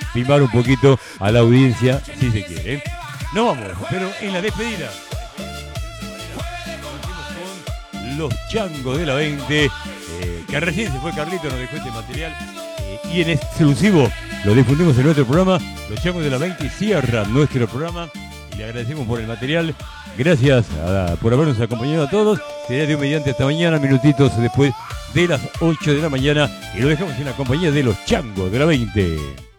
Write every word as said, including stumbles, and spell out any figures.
lastimar un poquito a la audiencia, si se quiere. Nos vamos, pero en la despedida con los changos de la veinte, eh, que recién se fue Carlito, nos dejó este material, eh, y en exclusivo lo difundimos en nuestro programa. Los changos de la veinte cierran nuestro programa y le agradecemos por el material. Gracias a, por habernos acompañado a todos. Será de un mediante hasta mañana, minutitos después de las ocho de la mañana, y lo dejamos en la compañía de los changos de la veinte.